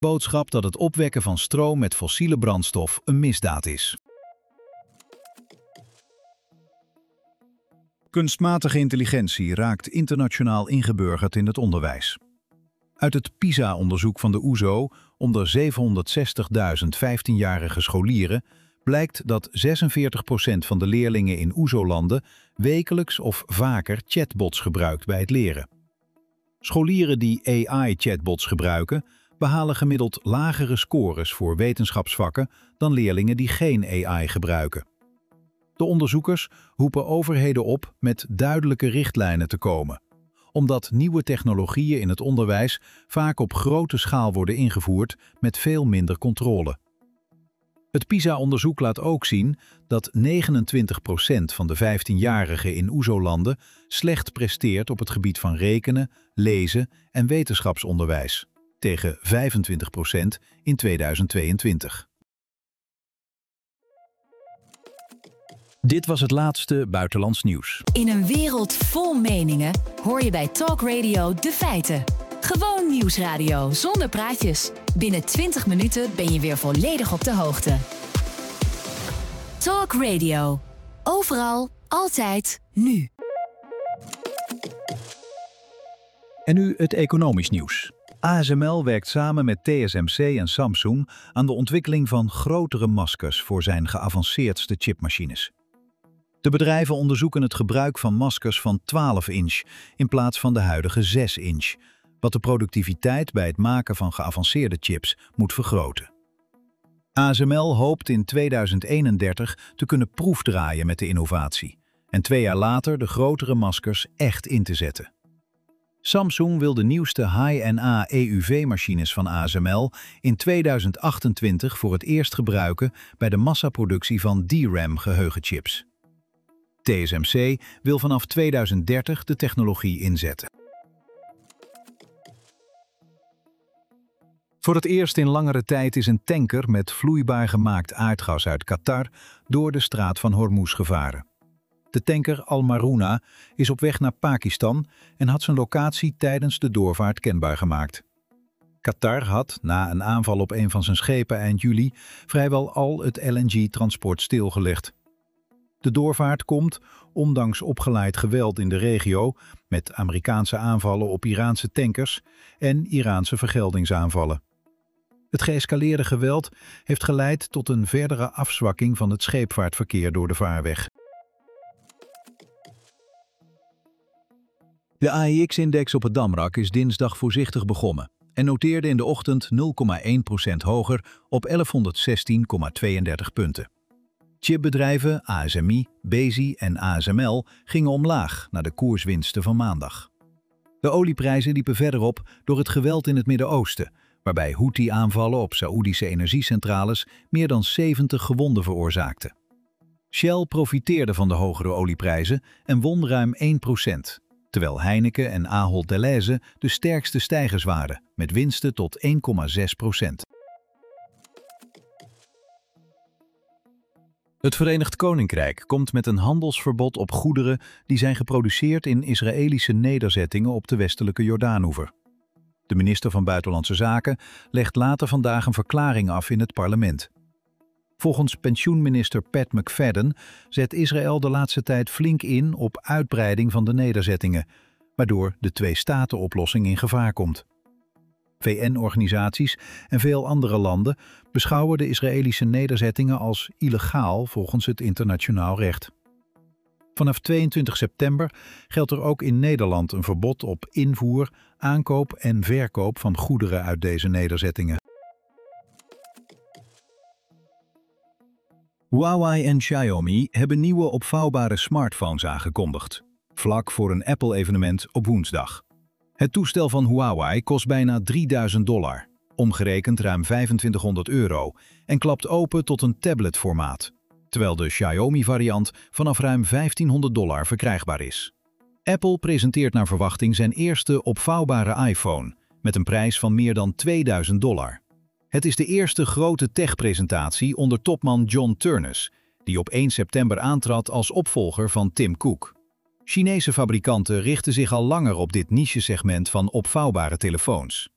Boodschap dat het opwekken van stroom met fossiele brandstof een misdaad is. Kunstmatige intelligentie raakt internationaal ingeburgerd in het onderwijs. Uit het PISA-onderzoek van de OESO onder 760.000 15-jarige scholieren blijkt dat 46% van de leerlingen in OESO-landen wekelijks of vaker chatbots gebruikt bij het leren. Scholieren die AI-chatbots gebruiken, behalen gemiddeld lagere scores voor wetenschapsvakken dan leerlingen die geen AI gebruiken. De onderzoekers roepen overheden op met duidelijke richtlijnen te komen, omdat nieuwe technologieën in het onderwijs vaak op grote schaal worden ingevoerd met veel minder controle. Het PISA-onderzoek laat ook zien dat 29% van de 15-jarigen in OESO-landen slecht presteert op het gebied van rekenen, lezen en wetenschapsonderwijs, tegen 25% in 2022. Dit was het laatste buitenlands nieuws. In een wereld vol meningen hoor je bij Talk Radio de feiten. Gewoon nieuwsradio zonder praatjes. Binnen 20 minuten ben je weer volledig op de hoogte. Talk Radio. Overal, altijd, nu. En nu het economisch nieuws. ASML werkt samen met TSMC en Samsung aan de ontwikkeling van grotere maskers voor zijn geavanceerdste chipmachines. De bedrijven onderzoeken het gebruik van maskers van 12 inch in plaats van de huidige 6 inch, wat de productiviteit bij het maken van geavanceerde chips moet vergroten. ASML hoopt in 2031 te kunnen proefdraaien met de innovatie en 2 jaar later de grotere maskers echt in te zetten. Samsung wil de nieuwste High-NA EUV-machines van ASML in 2028 voor het eerst gebruiken bij de massaproductie van DRAM-geheugenchips. TSMC wil vanaf 2030 de technologie inzetten. Voor het eerst in langere tijd is een tanker met vloeibaar gemaakt aardgas uit Qatar door de straat van Hormuz gevaren. De tanker Al Maruna is op weg naar Pakistan en had zijn locatie tijdens de doorvaart kenbaar gemaakt. Qatar had, na een aanval op een van zijn schepen eind juli, vrijwel al het LNG-transport stilgelegd. De doorvaart komt, ondanks opgeleid geweld in de regio, met Amerikaanse aanvallen op Iraanse tankers en Iraanse vergeldingsaanvallen. Het geëscaleerde geweld heeft geleid tot een verdere afzwakking van het scheepvaartverkeer door de vaarweg. De AEX-index op het Damrak is dinsdag voorzichtig begonnen en noteerde in de ochtend 0,1% hoger op 1116,32 punten. Chipbedrijven ASMI, Besi en ASML gingen omlaag na de koerswinsten van maandag. De olieprijzen liepen verder op door het geweld in het Midden-Oosten, waarbij Houthi-aanvallen op Saoedische energiecentrales meer dan 70 gewonden veroorzaakten. Shell profiteerde van de hogere olieprijzen en won ruim 1%, terwijl Heineken en Ahold Delhaize de sterkste stijgers waren, met winsten tot 1,6%. Het Verenigd Koninkrijk komt met een handelsverbod op goederen die zijn geproduceerd in Israëlische nederzettingen op de westelijke Jordaanoever. De minister van Buitenlandse Zaken legt later vandaag een verklaring af in het parlement. Volgens pensioenminister Pat McFadden zet Israël de laatste tijd flink in op uitbreiding van de nederzettingen, waardoor de twee-staten-oplossing in gevaar komt. VN-organisaties en veel andere landen beschouwen de Israëlische nederzettingen als illegaal volgens het internationaal recht. Vanaf 22 september geldt er ook in Nederland een verbod op invoer, aankoop en verkoop van goederen uit deze nederzettingen. Huawei en Xiaomi hebben nieuwe opvouwbare smartphones aangekondigd, vlak voor een Apple-evenement op woensdag. Het toestel van Huawei kost bijna $3000, omgerekend ruim €2500, en klapt open tot een tabletformaat, terwijl de Xiaomi-variant vanaf ruim $1500 verkrijgbaar is. Apple presenteert naar verwachting zijn eerste opvouwbare iPhone, met een prijs van meer dan $2000. Het is de eerste grote tech-presentatie onder topman John Ternus, die op 1 september aantrad als opvolger van Tim Cook. Chinese fabrikanten richten zich al langer op dit niche-segment van opvouwbare telefoons.